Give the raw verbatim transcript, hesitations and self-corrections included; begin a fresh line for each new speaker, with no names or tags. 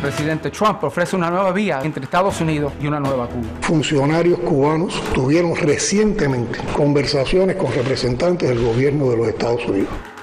presidente Trump ofrece una nueva vía entre Estados Unidos y una nueva Cuba.
Funcionarios cubanos tuvieron recientemente conversaciones con representantes del gobierno de los Estados Unidos.